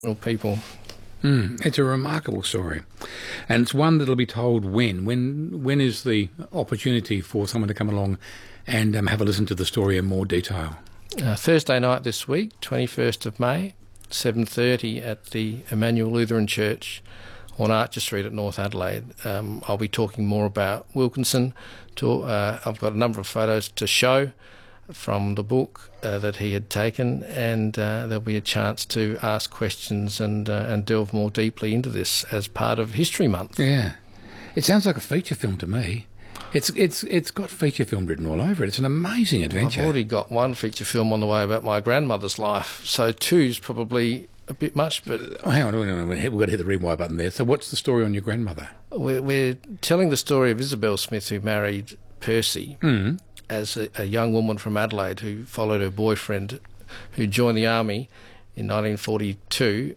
people. It's a remarkable story, and it's one that'll be told when. When is the opportunity for someone to come along and have a listen to the story in more detail? Thursday night this week, 21st of May, 7:30 at the Emmanuel Lutheran Church on Archer Street at North Adelaide. I'll be talking more about Wilkinson. I've got a number of photos to show from the book that he had taken, and there'll be a chance to ask questions and delve more deeply into this as part of History Month. Yeah, it sounds like a feature film to me. It's got feature film written all over it. It's an amazing adventure. I've already got one feature film on the way about my grandmother's life, so two's probably a bit much. But hang on, we've got to hit the rewind button there. So what's the story on your grandmother? We're telling the story of Isabel Smith, who married Percy as a young woman from Adelaide who followed her boyfriend, who joined the army in 1942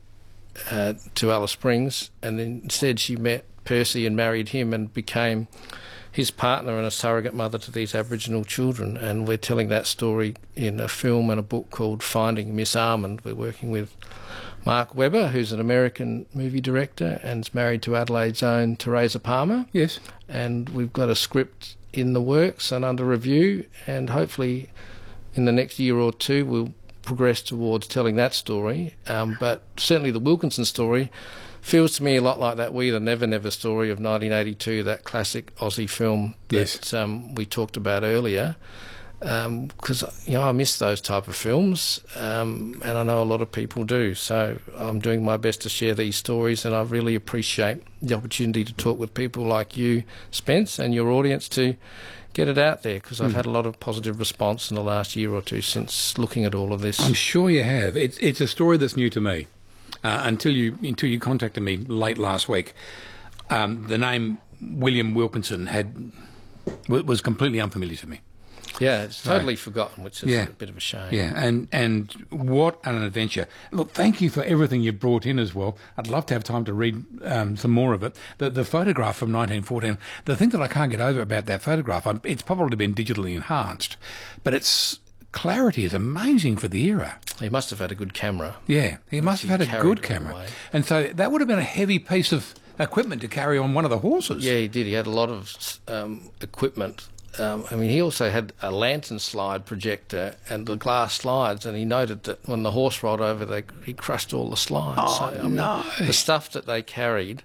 to Alice Springs, and then instead she met Percy and married him and became his partner and a surrogate mother to these Aboriginal children. And we're telling that story in a film and a book called Finding Miss Armand. We're working with Mark Webber, who's an American movie director and is married to Adelaide's own Teresa Palmer. Yes. And we've got a script in the works and under review, and hopefully in the next year or two we'll progress towards telling that story. But certainly the Wilkinson story feels to me a lot like that We the Never Never story of 1982, that classic Aussie film that we talked about earlier. Because I miss those type of films, and I know a lot of people do. So I'm doing my best to share these stories, and I really appreciate the opportunity to talk with people like you, Spence, and your audience to get it out there, because I've had a lot of positive response in the last year or two since looking at all of this. I'm sure you have. It's a story that's new to me. Until you contacted me late last week, the name William Wilkinson was completely unfamiliar to me. Yeah, it's totally forgotten, which is a bit of a shame. Yeah, and what an adventure. Look, thank you for everything you've brought in as well. I'd love to have time to read some more of it. The photograph from 1914, the thing that I can't get over about that photograph, it's probably been digitally enhanced, but its clarity is amazing for the era. He must have had a good camera. Yeah, he must have had a good camera. And so that would have been a heavy piece of equipment to carry on one of the horses. Yeah, he did. He had a lot of equipment. He also had a lantern slide projector and the glass slides, and he noted that when the horse rolled over, he crushed all the slides. No. The stuff that they carried,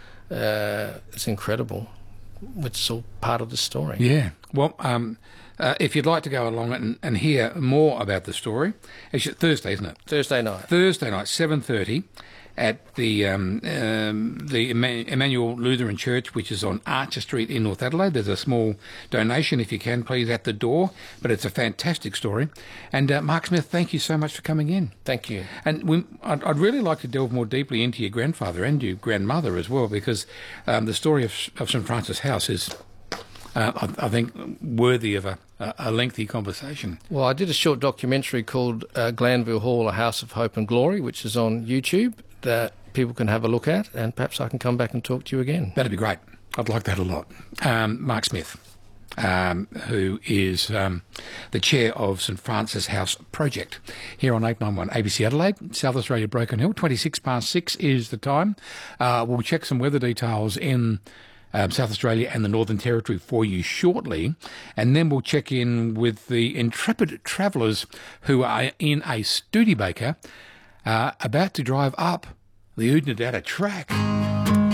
it's incredible, which is all part of the story. Yeah. Well, if you'd like to go along and hear more about the story, it's Thursday, isn't it? Thursday night, 7:30. At the Emmanuel Lutheran Church, which is on Archer Street in North Adelaide. There's a small donation, if you can, please, at the door. But it's a fantastic story. And Mark Smith, thank you so much for coming in. Thank you. And I'd really like to delve more deeply into your grandfather and your grandmother as well, because the story of St Francis House is, I think, worthy of a lengthy conversation. Well, I did a short documentary called Glanville Hall, A House of Hope and Glory, which is on YouTube, that people can have a look at, and perhaps I can come back and talk to you again. That'd be great. I'd like that a lot. Mark Smith, who is the chair of St Francis House Project here on 891 ABC Adelaide, South Australia, Broken Hill. 6:26 is the time. We'll check some weather details in South Australia and the Northern Territory for you shortly, and then we'll check in with the intrepid travellers who are in a Studebaker about to drive up the Oodnadatta track.